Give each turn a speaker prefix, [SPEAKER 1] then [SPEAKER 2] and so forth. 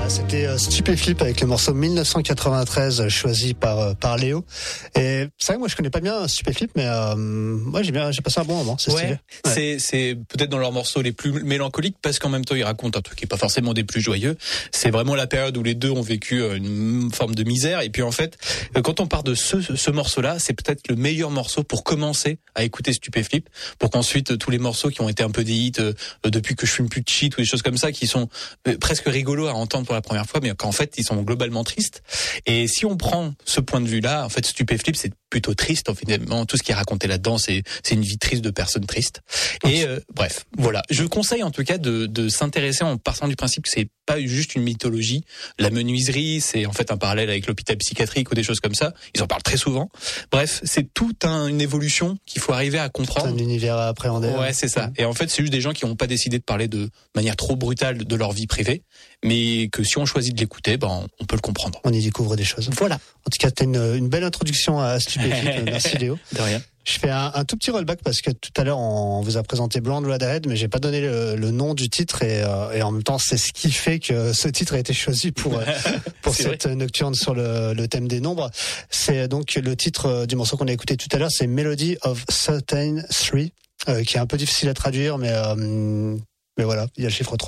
[SPEAKER 1] C'était Stupéflip avec le morceau 1993 choisi par Léo. Et c'est vrai que moi je connais pas bien Stupéflip, mais moi j'ai passé un bon moment. C'est stylé. Ouais.
[SPEAKER 2] C'est peut-être dans leurs morceaux les plus mélancoliques parce qu'en même temps ils racontent un truc qui est pas forcément des plus joyeux. C'est vraiment la période où les deux ont vécu une forme de misère. Et puis en fait, quand on part de ce morceau-là, c'est peut-être le meilleur morceau pour commencer à écouter Stupéflip, pour qu'ensuite tous les morceaux qui ont été un peu des hits depuis que je fume plus de shit ou des choses comme ça, qui sont presque rigolos à entendre pour la première fois, mais qu'en fait ils sont globalement tristes. Et si on prend ce point de vue-là, en fait Stupéflip c'est plutôt triste. Finalement, tout ce qui est raconté là-dedans, c'est une vie triste de personnes tristes. Et bref, voilà. Je conseille en tout cas de s'intéresser en partant du principe que c'est pas juste une mythologie. La menuiserie, c'est en fait un parallèle avec l'hôpital psychiatrique ou des choses comme ça. Ils en parlent très souvent. Bref, c'est toute une évolution qu'il faut arriver à comprendre.
[SPEAKER 1] C'est un univers à appréhender.
[SPEAKER 2] Ouais, c'est ça. Et en fait, c'est juste des gens qui n'ont pas décidé de parler de manière trop brutale de leur vie privée, mais que si on choisit de l'écouter, on peut le comprendre.
[SPEAKER 1] On y découvre des choses.
[SPEAKER 2] Voilà.
[SPEAKER 1] En tout cas, t'as une belle introduction à Stupéflip. Merci Léo.
[SPEAKER 2] De rien.
[SPEAKER 1] Je fais un tout petit rollback parce que tout à l'heure on vous a présenté Blonde Ahead, mais j'ai pas donné le nom du titre et en même temps c'est ce qui fait que ce titre a été choisi pour cette nocturne sur le thème des nombres. C'est donc le titre du morceau qu'on a écouté tout à l'heure, c'est Melody of Certain 3, qui est un peu difficile à traduire, mais voilà, il y a le chiffre 3.